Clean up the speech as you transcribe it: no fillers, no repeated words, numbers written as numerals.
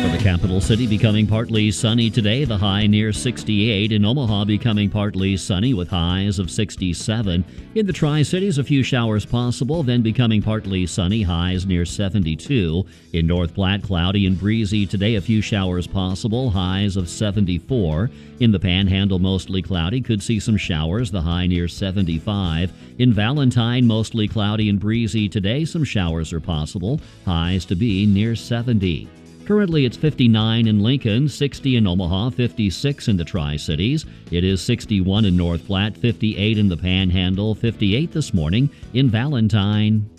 For the capital city, becoming partly sunny today, the high near 68. In Omaha, becoming partly sunny with highs of 67. In the Tri-Cities, a few showers possible, then becoming partly sunny, highs near 72. In North Platte, cloudy and breezy today, a few showers possible, highs of 74. In the Panhandle, mostly cloudy, could see some showers, the high near 75. In Valentine, mostly cloudy and breezy today, some showers are possible, highs to be near 70. Currently, it's 59 in Lincoln, 60 in Omaha, 56 in the Tri-Cities. It is 61 in North Platte, 58 in the Panhandle, 58 this morning in Valentine.